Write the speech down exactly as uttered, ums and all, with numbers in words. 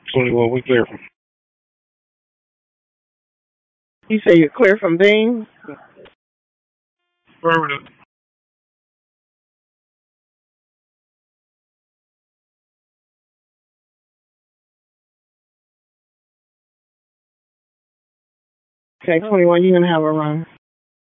twenty-one, we clear from. You say you're clear from being? Affirmative. Okay, twenty-one, you're going to have a run.